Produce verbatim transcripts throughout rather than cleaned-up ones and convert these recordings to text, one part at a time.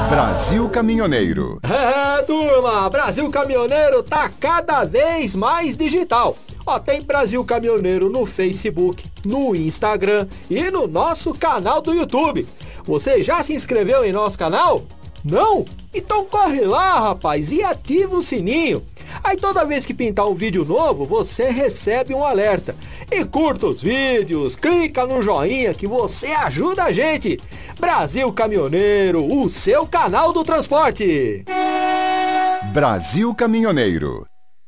Brasil Caminhoneiro. É, turma, Brasil Caminhoneiro tá cada vez mais digital. Ó, tem Brasil Caminhoneiro no Facebook, no Instagram e no nosso canal do YouTube. Você já se inscreveu em nosso canal? Não? Então corre lá, rapaz, e ativa o sininho. Aí toda vez que pintar um vídeo novo, você recebe um alerta. E curta os vídeos, clica no joinha que você ajuda a gente. Brasil Caminhoneiro, o seu canal do transporte. Brasil Caminhoneiro.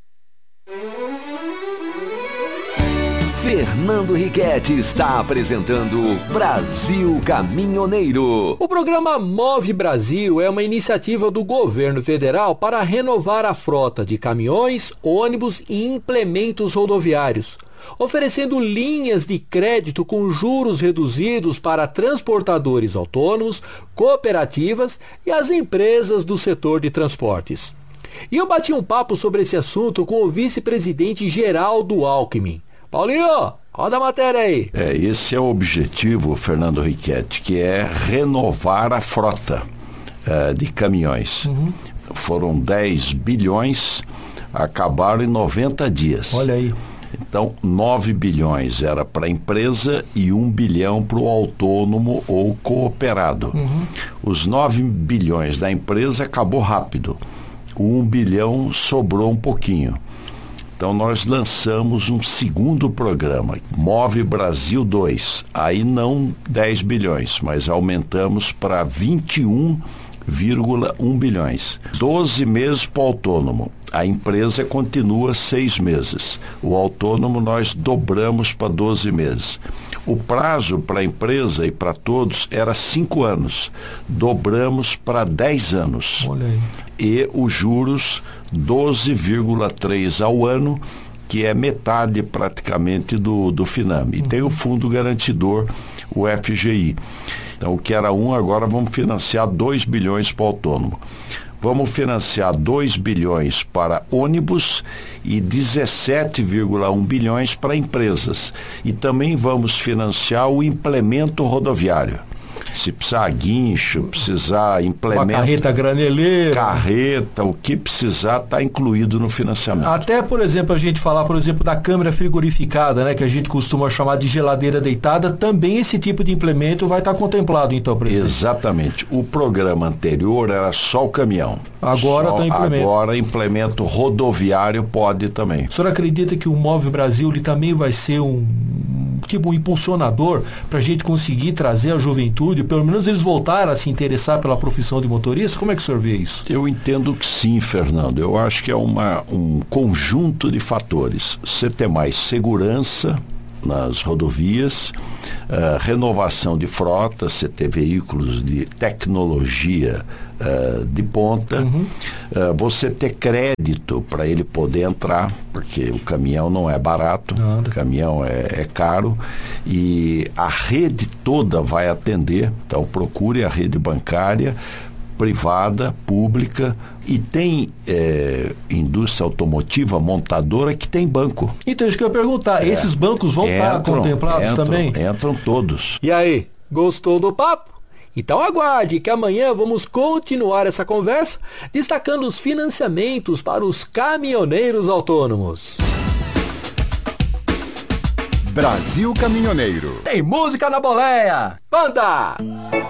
Fernando Riquetti está apresentando Brasil Caminhoneiro. O programa Move Brasil é uma iniciativa do governo federal para renovar a frota de caminhões, ônibus e implementos rodoviários, oferecendo linhas de crédito com juros reduzidos para transportadores autônomos, cooperativas e as empresas do setor de transportes. E eu bati um papo sobre esse assunto com o vice-presidente Geraldo Alckmin. Paulinho, roda a matéria aí. É, esse é o objetivo, Fernando Riquetti, que é renovar a frota é, de caminhões. Uhum. Foram dez bilhões, acabaram em noventa dias. Olha aí. Então, nove bilhões era para a empresa e um bilhão para o autônomo ou cooperado. Uhum. Os nove bilhões da empresa acabou rápido. O um bilhão sobrou um pouquinho. Então, nós lançamos um segundo programa, Move Brasil dois. Aí não dez bilhões, mas aumentamos para vinte e um vírgula um bilhões. doze meses para o autônomo. A empresa continua seis meses. O autônomo nós dobramos para doze meses. O prazo para a empresa e para todos era cinco anos. Dobramos para dez anos. Olha aí. E os juros doze vírgula três ao ano, que é metade praticamente do, do Finame. E uhum. tem o fundo garantidor, o F G I. Então, o que era um, agora vamos financiar dois bilhões para o autônomo. Vamos financiar dois bilhões para ônibus e dezessete vírgula um bilhões para empresas. E também vamos financiar o implemento rodoviário. Se precisar guincho, precisar implemento... Uma carreta graneleira. Carreta, o que precisar está incluído no financiamento. Até, por exemplo, a gente falar, por exemplo, da câmara frigorificada, né, que a gente costuma chamar de geladeira deitada, também esse tipo de implemento vai estar contemplado, então, presidente. Exatamente. O programa anterior era só o caminhão. Agora está implemento. Agora implemento rodoviário pode também. O senhor acredita que o Move Brasil ele também vai ser um tipo um impulsionador para a gente conseguir trazer a juventude, pelo menos eles voltaram a se interessar pela profissão de motorista? Como é que o senhor vê isso? Eu entendo que sim, Fernando. Eu acho que é uma, um conjunto de fatores. Você ter mais segurança nas rodovias, uh, renovação de frota, você ter veículos de tecnologia uh, de ponta, uhum. uh, você ter crédito para ele poder entrar, porque o caminhão não é barato, Nada. o caminhão é, é caro, e a rede toda vai atender, então procure a rede bancária, privada, pública, e tem é, indústria automotiva, montadora, que tem banco. Então, isso que eu ia perguntar, é. esses bancos vão entram, estar contemplados entram, também? Entram todos. E aí, gostou do papo? Então aguarde que amanhã vamos continuar essa conversa, destacando os financiamentos para os caminhoneiros autônomos. Brasil Caminhoneiro. Tem música na boleia! Banda!